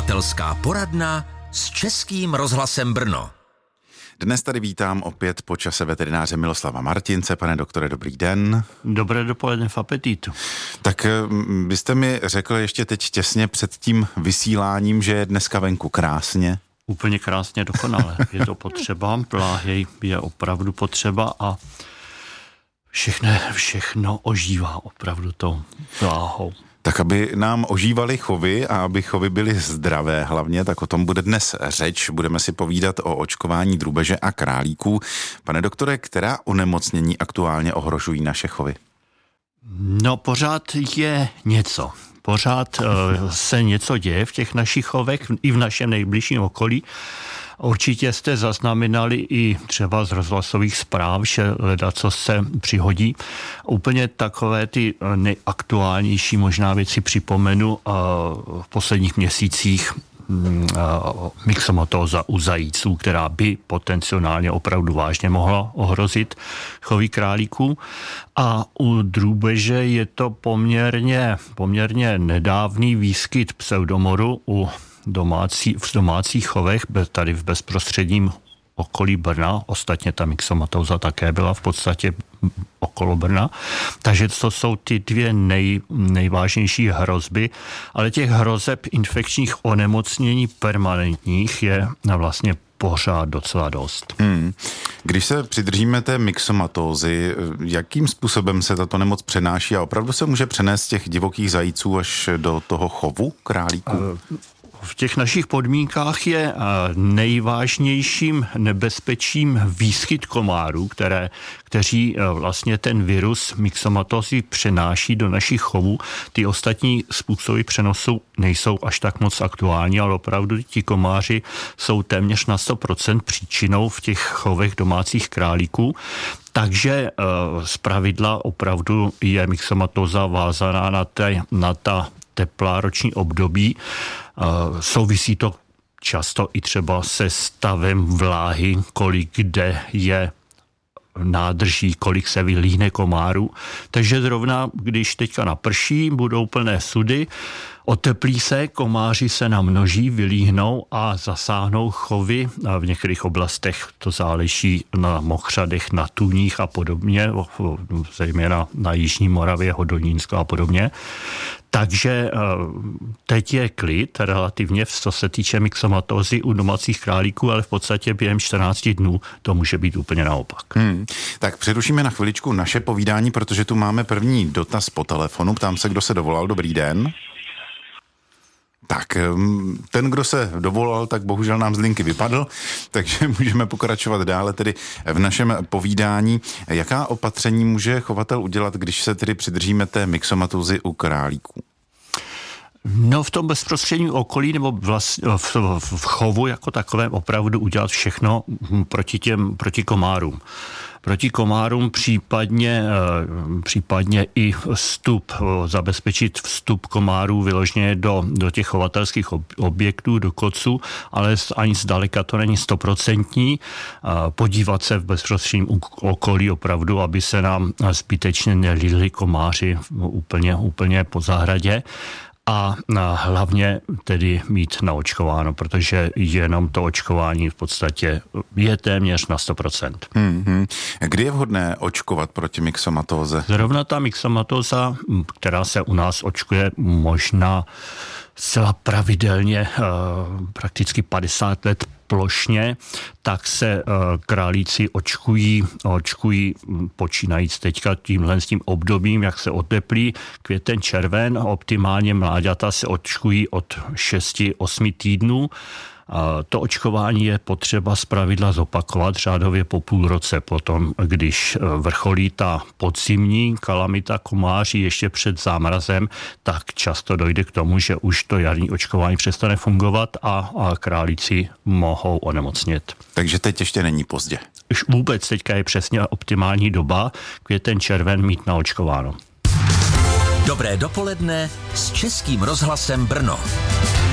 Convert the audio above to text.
Chovatelská poradna s Českým rozhlasem Brno. Dnes tady vítám opět po čase veterináře Miloslava Martince. Pane doktore, dobrý den. Dobré dopoledne v apetitu. Tak byste mi řekl ještě teď těsně před tím vysíláním, že je dneska venku krásně? Úplně krásně, dokonale. Je to potřeba, pláhy je opravdu potřeba a všechno ožívá opravdu tou pláhou. Tak aby nám ožívaly chovy a aby chovy byly zdravé hlavně, tak o tom bude dnes řeč. Budeme si povídat o očkování drůbeže a králíků. Pane doktore, která onemocnění aktuálně ohrožují naše chovy? No, pořád je něco. Pořád se něco děje v těch našich chovech i v našem nejbližším okolí. Určitě jste zaznamenali i třeba z rozhlasových zpráv, že ledacos se přihodí. Úplně takové ty nejaktuálnější možná věci připomenu v posledních měsících myxomatóza u zajíců, která by potenciálně opravdu vážně mohla ohrozit chovy králíků. A u drůbeže je to poměrně nedávný výskyt pseudomoru v domácích chovech, tady v bezprostředním okolí Brna. Ostatně ta myxomatóza také byla v podstatě okolo Brna. Takže to jsou ty dvě nejvážnější hrozby, ale těch hrozeb infekčních onemocnění permanentních je vlastně pořád docela dost. Když se přidržíme té myxomatózy, jakým způsobem se tato nemoc přenáší a opravdu se může přenést z těch divokých zajíců až do toho chovu králíků? V těch našich podmínkách je nejvážnějším nebezpečím výskyt komárů, kteří vlastně ten virus myxomatózy přenáší do našich chovů. Ty ostatní způsoby přenosu nejsou až tak moc aktuální, ale opravdu ti komáři jsou téměř na 100% příčinou v těch chovech domácích králíků. Takže zpravidla opravdu je myxomatóza vázaná na ta teplá roční období. Souvisí to často i třeba se stavem vláhy, kolik kde je nádrží, kolik se vylíhne komárů. Takže zrovna, když teďka naprší, budou plné sudy, oteplí se, komáři se namnoží, vylíhnou a zasáhnou chovy. A v některých oblastech to záleží na mokřadech, na tůních a podobně, zejména na Jižní Moravě, Hodonínsko a podobně. Takže teď je klid relativně, co se týče myxomatózy u domácích králíků, ale v podstatě během 14 dnů to může být úplně naopak. Tak přerušíme na chviličku naše povídání, protože tu máme první dotaz po telefonu. Ptám se, kdo se dovolal. Dobrý den. Tak, ten, kdo se dovolal, tak bohužel nám z linky vypadl, takže můžeme pokračovat dále tedy v našem povídání. Jaká opatření může chovatel udělat, když se tedy přidržíme té myxomatózy u králíků? No, v tom bezprostředním okolí nebo vlastně v chovu jako takovém opravdu udělat všechno proti komárům. Proti komárům případně i zabezpečit vstup komárů vyloženě do těch chovatelských objektů, do kocu, ale ani zdaleka to není 100%. Podívat se v bezprostředním okolí opravdu, aby se nám zbytečně nelíhli komáři úplně po zahradě. A hlavně tedy mít naočkováno, protože jenom to očkování v podstatě je téměř na 100%. Kdy je vhodné očkovat proti myxomatóze? Zrovna ta myxomatóza, která se u nás očkuje možná zcela pravidelně, prakticky 50 let plošně, tak se králíci očkují počínajíc teďka tímhle s tím obdobím, jak se oteplí, květen, červen, optimálně mláďata se očkují od 6-8 týdnů. To očkování je potřeba zpravidla zopakovat řádově po půl roce potom, když vrcholí ta podzimní kalamita komáří ještě před zámrazem, tak často dojde k tomu, že už to jarní očkování přestane fungovat a králíci mohou onemocnět. Takže teď ještě není pozdě. Už vůbec teďka je přesně optimální doba květen, červen mít naočkováno. Dobré dopoledne s Českým rozhlasem Brno.